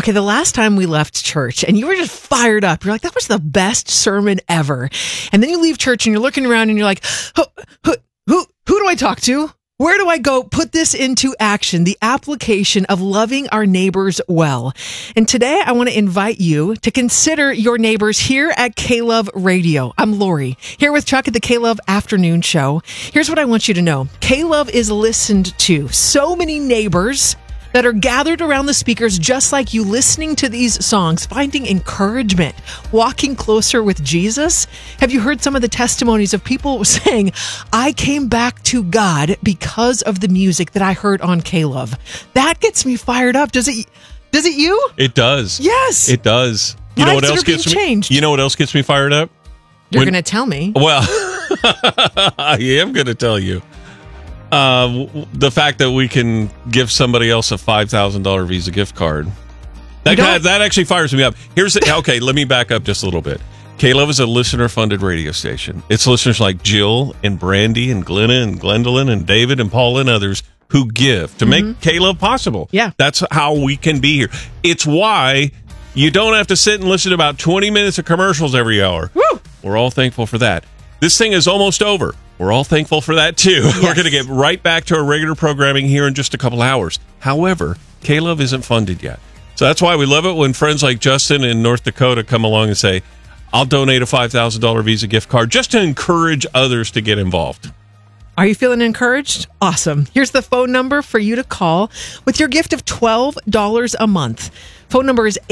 Okay, the last time we left church and you were just fired up. You're like, that was the best sermon ever. And then you leave church and you're looking around and you're like, who do I talk to? Where do I go put this into action? The application of loving our neighbors well. And today I want to invite you to consider your neighbors here at K-Love Radio. I'm Lori, here with Chuck at the K-Love Afternoon Show. Here's what I want you to know. K-Love is listened to. So many neighbors that are gathered around the speakers just like you, listening to these songs, finding encouragement, walking closer with Jesus. Have you heard some of the testimonies of people saying, I came back to God because of the music that I heard on K-Love? That gets me fired up. Does it you? It does. Yes. It does. You know what else gets me? Changed. You know what else gets me fired up? You're going to tell me. Well, I am going to tell you. The fact that we can give somebody else a $5,000 Visa gift card. That actually fires me up. Okay, let me back up just a little bit. K-Love is a listener-funded radio station. It's listeners like Jill and Brandy and Glenna and Gwendolyn and David and Paul and others who give to make K-Love possible. Yeah. That's how we can be here. It's why you don't have to sit and listen to about 20 minutes of commercials every hour. Woo! We're all thankful for that. This thing is almost over. We're all thankful for that, too. Yes. We're going to get right back to our regular programming here in just a couple hours. However, K-Love isn't funded yet. So that's why we love it when friends like Justin in North Dakota come along and say, I'll donate a $5,000 Visa gift card just to encourage others to get involved. Are you feeling encouraged? Awesome. Here's the phone number for you to call with your gift of $12 a month. Phone number is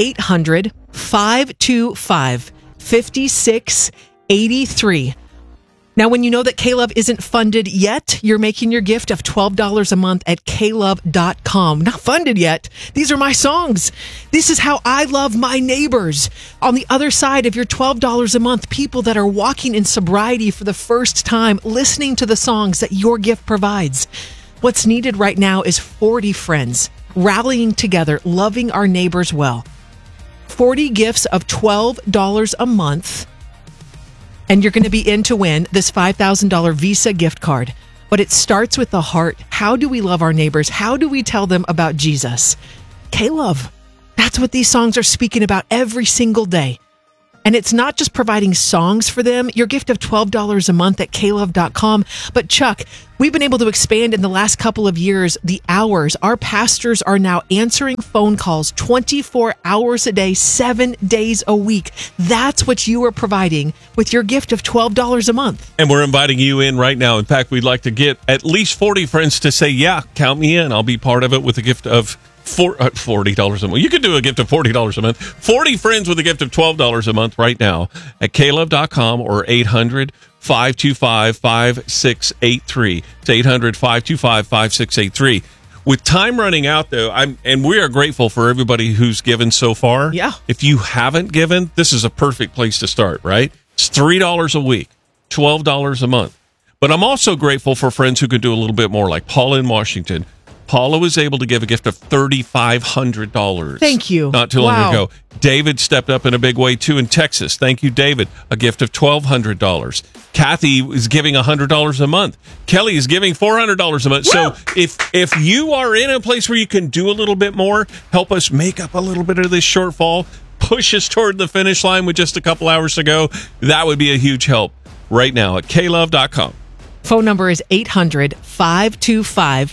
800-525-5683. Now, when you know that K-Love isn't funded yet, you're making your gift of $12 a month at klove.com. Not funded yet. These are my songs. This is how I love my neighbors. On the other side of your $12 a month, people that are walking in sobriety for the first time, listening to the songs that your gift provides. What's needed right now is 40 friends rallying together, loving our neighbors well. 40 gifts of $12 a month. And you're going to be in to win this $5,000 Visa gift card. But it starts with the heart. How do we love our neighbors? How do we tell them about Jesus? K-Love. That's what these songs are speaking about every single day. And it's not just providing songs for them, your gift of $12 a month at klove.com. But Chuck, we've been able to expand in the last couple of years the hours. Our pastors are now answering phone calls 24 hours a day, 7 days a week. That's what you are providing with your gift of $12 a month. And we're inviting you in right now. In fact, we'd like to get at least 40 friends to say, yeah, count me in. I'll be part of it with a gift of $40 a month. You could do a gift of $40 a month. 40 friends with a gift of $12 a month right now at klove.com or 800-525-5683. It's 800-525-5683. With time running out, though, and we are grateful for everybody who's given so far. Yeah. If you haven't given, this is a perfect place to start, right? It's $3 a week, $12 a month. But I'm also grateful for friends who could do a little bit more, like Paula in Washington. Paula was able to give a gift of $3,500. Thank you. Not too long ago. David stepped up in a big way, too, in Texas. Thank you, David. A gift of $1,200. Kathy is giving $100 a month. Kelly is giving $400 a month. Woo! So if you are in a place where you can do a little bit more, help us make up a little bit of this shortfall, push us toward the finish line with just a couple hours to go, that would be a huge help right now at klove.com. Phone number is 800-525-5683.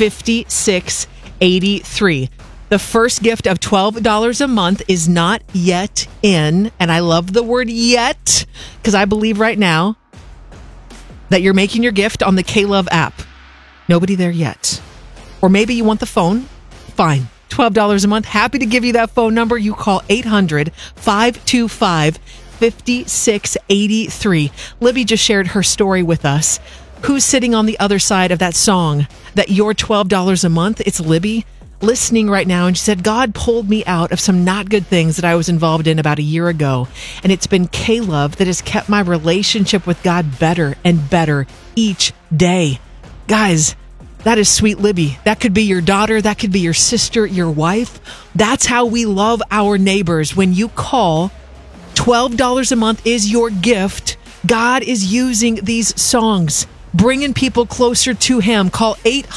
5683. The first gift of $12 a month is not yet in, and I love the word yet because I believe right now that you're making your gift on the K-Love app. Nobody there yet. Or maybe you want the phone. Fine. $12 a month. Happy to give you that phone number. You call 800-525-5683. Libby just shared her story with us. Who's sitting on the other side of that song that your $12 a month? It's Libby listening right now. And she said, God pulled me out of some not good things that I was involved in about a year ago. And it's been K-Love that has kept my relationship with God better and better each day. Guys, that is sweet Libby. That could be your daughter. That could be your sister, your wife. That's how we love our neighbors. When you call, $12 a month is your gift. God is using these songs bringing people closer to him. Call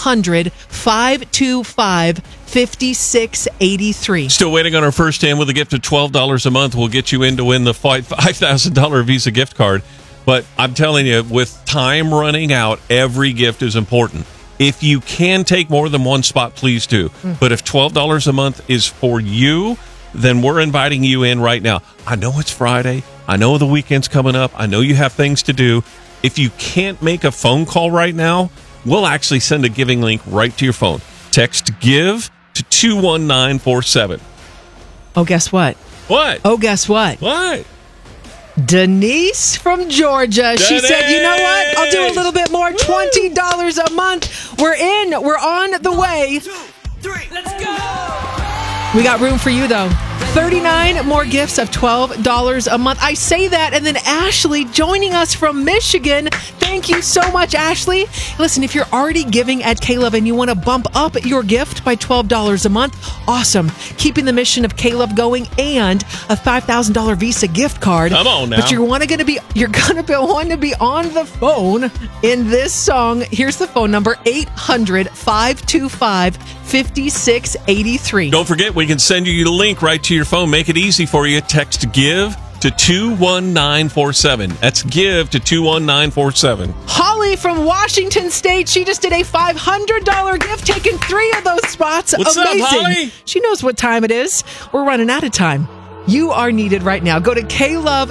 800-525-5683. Still waiting on our first 10 with a gift of $12 a month. We'll get you in to win the $5,000 Visa gift card. But I'm telling you, with time running out, every gift is important. If you can take more than one spot, please do. But if $12 a month is for you, then we're inviting you in right now. I know it's Friday. I know the weekend's coming up. I know you have things to do. If you can't make a phone call right now, we'll actually send a giving link right to your phone. Text GIVE to 21947. Oh, guess what? What? Oh, guess what? What? Denise from Georgia. She said, you know what? I'll do a little bit more. $20 a month. We're in. We're on the way. 1, 2, 3, let's go! We got room for you, though. 39 more gifts of $12 a month. I say that, and then Ashley joining us from Michigan. Thank you so much, Ashley. Listen, if you're already giving at K-Love and you want to bump up your gift by $12 a month, awesome. Keeping the mission of K-Love going and a $5,000 Visa gift card. Come on now. But you're want to be on the phone in this song. Here's the phone number, 800-525-5683. Don't forget, we can send you the link right to your phone. Make it easy for you. Text GIVE to 21947. That's GIVE to 21947. Holly from Washington State. She just did a $500 gift, taking 3 of those spots. What's Amazing. up, Holly? She knows what time it is. We're running out of time. You are needed right now. Go to klove.com